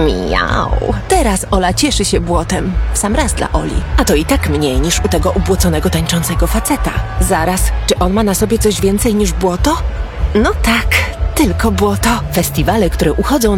Miau. Teraz Ola cieszy się błotem. W sam raz dla Oli. A to i tak mniej niż u tego ubłoconego tańczącego faceta. Zaraz, czy on ma na sobie coś więcej niż błoto? No tak, tylko błoto. Festiwale, które uchodzą